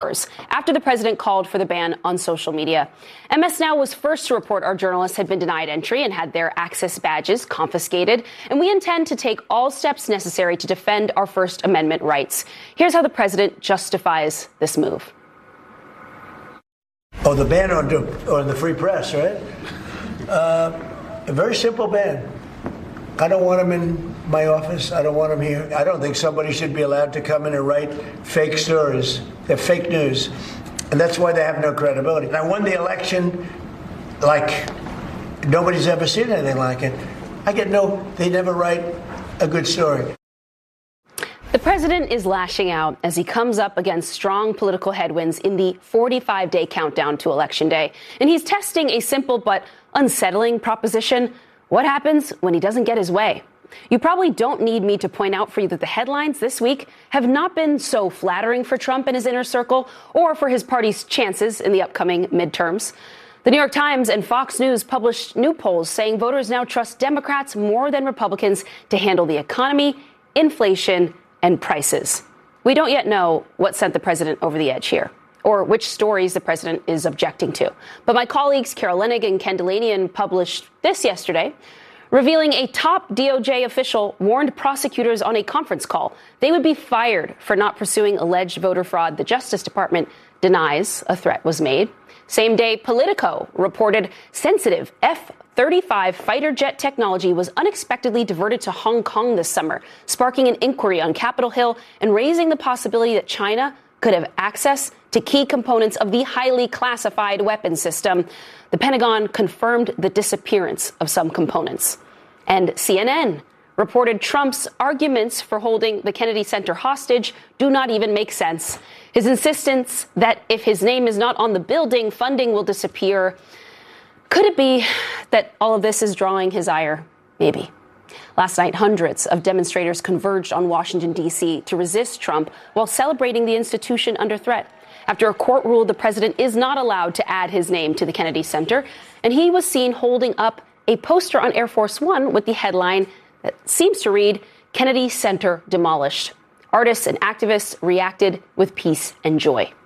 hours after the president called for the ban on social media. MS Now was first to report our journalists had been denied entry and had their access badges confiscated, and we intend to take all steps necessary to defend our First Amendment rights. Here's how the president justifies this move. Oh, the ban on the free press, right? A very simple ban. I don't want them in my office. I don't want them here. I don't think somebody should be allowed to come in and write fake stories. They're fake news. And that's why they have no credibility. And I won the election like nobody's ever seen anything like it. They never write a good story. The president is lashing out as he comes up against strong political headwinds in the 45-day countdown to Election Day. And he's testing a simple but unsettling proposition. What happens when he doesn't get his way? You probably don't need me to point out for you that the headlines this week have not been so flattering for Trump and his inner circle or for his party's chances in the upcoming midterms. The New York Times and Fox News published new polls saying voters now trust Democrats more than Republicans to handle the economy, inflation, and prices. We don't yet know what sent the president over the edge here, or which stories the president is objecting to. But my colleagues Carol Leonnig and Ken Dilanian published this yesterday, revealing a top DOJ official warned prosecutors on a conference call they would be fired for not pursuing alleged voter fraud. The Justice Department denies a threat was made. Same day, Politico reported sensitive F-35 fighter jet technology was unexpectedly diverted to Hong Kong this summer, sparking an inquiry on Capitol Hill and raising the possibility that China could have access to key components of the highly classified weapons system. The Pentagon confirmed the disappearance of some components. And CNN reported Trump's arguments for holding the Kennedy Center hostage do not even make sense. His insistence that if his name is not on the building, funding will disappear. Could it be that all of this is drawing his ire? Maybe. Last night, hundreds of demonstrators converged on Washington, D.C. to resist Trump while celebrating the institution under threat. After a court ruled the president is not allowed to add his name to the Kennedy Center, and he was seen holding up a poster on Air Force One with the headline that seems to read, Kennedy Center demolished. Artists and activists reacted with peace and joy.